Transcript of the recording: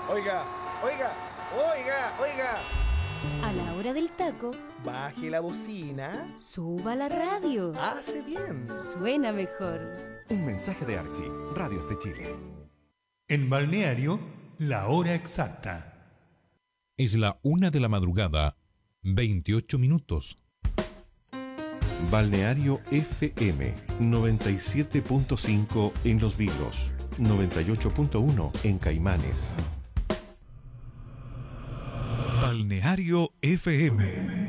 Oiga, oiga, oiga, oiga. A la hora del taco, Baje la bocina. suba la radio. Hace bien. Suena mejor. Un mensaje de Archie, Radios de Chile. En Balneario, la hora exacta. Es la 1 de la madrugada, 28 minutos. Balneario FM 97.5 en Los Vilos, 98.1 en Caimanes. Balneario FM.